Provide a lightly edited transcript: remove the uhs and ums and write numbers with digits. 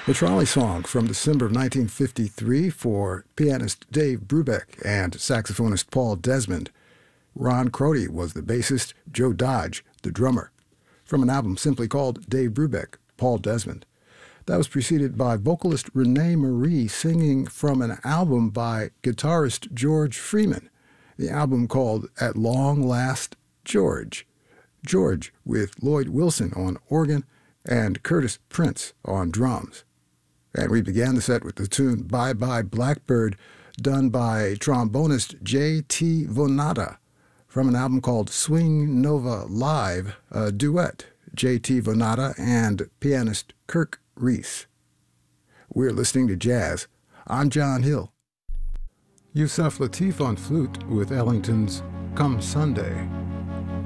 The Trolley Song from December of 1953 for pianist Dave Brubeck and saxophonist Paul Desmond. Ron Crotty was the bassist, Joe Dodge, the drummer. From an album simply called Dave Brubeck, Paul Desmond. That was preceded by vocalist Renee Marie singing from an album by guitarist George Freeman, the album called At Long Last George. George with Lloyd Wilson on organ and Curtis Prince on drums. And we began the set with the tune Bye Bye Blackbird, done by trombonist J.T. Vonata from an album called Swing Nova Live, a duet, J.T. Vonata and pianist Kirk Reese. We're listening to jazz. I'm John Hill. Yusef Lateef on flute with Ellington's Come Sunday.